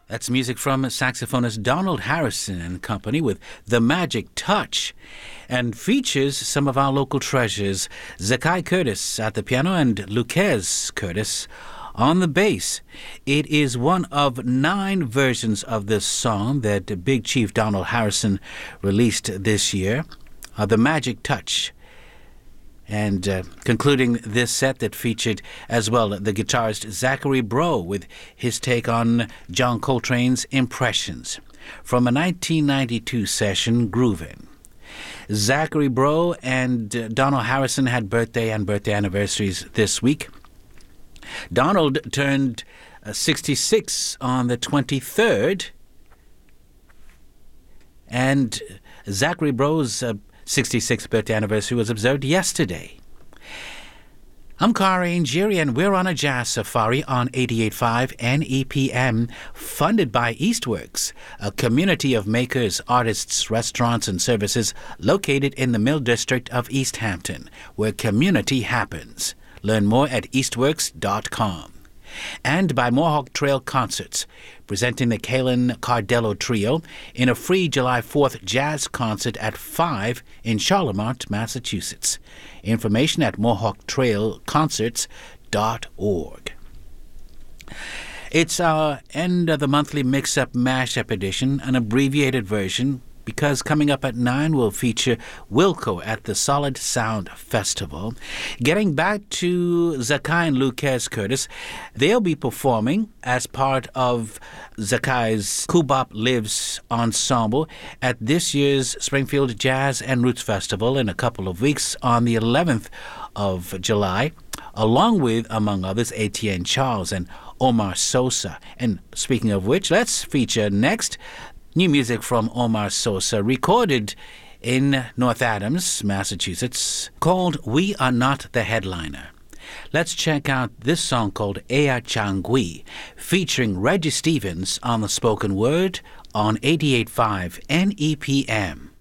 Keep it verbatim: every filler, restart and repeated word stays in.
That's music from saxophonist Donald Harrison and Company with The Magic Touch, and features some of our local treasures, Zakai Curtis at the piano and Lucas Curtis on the bass. It is one of nine versions of this song that Big Chief Donald Harrison released this year, uh, The Magic Touch. And uh, concluding this set that featured as well the guitarist Zachary Breaux with his take on John Coltrane's Impressions from a nineteen ninety-two session, Groovin'. Zachary Breaux and uh, Donald Harrison had birthday and birthday anniversaries this week. Donald turned uh, sixty-six on the twenty-third, and Zachary Breaux's uh, sixty-sixth birthday anniversary was observed yesterday. I'm Kari Njiri, and we're on a jazz safari on eighty-eight point five N E P M, funded by Eastworks, a community of makers, artists, restaurants, and services located in the Mill District of East Hampton, where community happens. Learn more at eastworks dot com. And by Mohawk Trail Concerts, presenting the Kalen Cardello Trio in a free July fourth jazz concert at five in Charlemont, Massachusetts. Information at mohawk trail concerts dot org. It's our end of the monthly Mix-Up Mash-Up edition, an abbreviated version, because coming up at nine will feature Wilco at the Solid Sound Festival. Getting back to Zakai and Lucas Curtis, they'll be performing as part of Zakai's Kubop Lives ensemble at this year's Springfield Jazz and Roots Festival in a couple of weeks on the eleventh of July, along with, among others, Etienne Charles and Omar Sosa. And speaking of which, let's feature next new music from Omar Sosa, recorded in North Adams, Massachusetts, called We Are Not the Headliner. Let's check out this song called Ea Changui, featuring Reggie Stevens on the spoken word on eighty-eight point five N E P M.